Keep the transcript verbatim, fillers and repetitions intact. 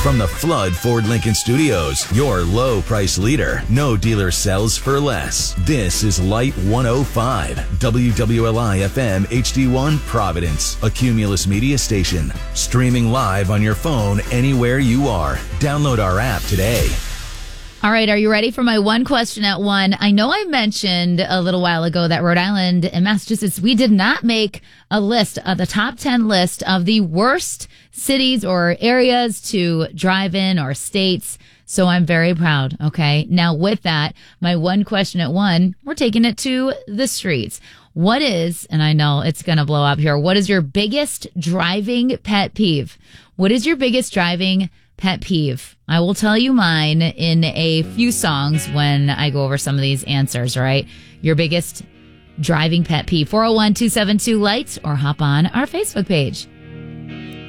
From the Flood Ford Lincoln Studios, your low price leader. No dealer sells for less. This is Light one oh five, W W L I F M H D one Providence, a Cumulus media station. Streaming live on your phone anywhere you are. Download our app today. All right, are you ready for my one question at one? I know I mentioned a little while ago that Rhode Island and Massachusetts, we did not make a list of the top ten list of the worst cities or areas to drive in or states. So I'm very proud. Okay. Now with that, my one question at one, we're taking it to the streets. What is, and I know it's going to blow up here, what is your biggest driving pet peeve? What is your biggest driving pet peeve? I will tell you mine in a few songs when I go over some of these answers, all right? Your biggest driving pet peeve. four oh one, two seven two, lights or hop on our Facebook page.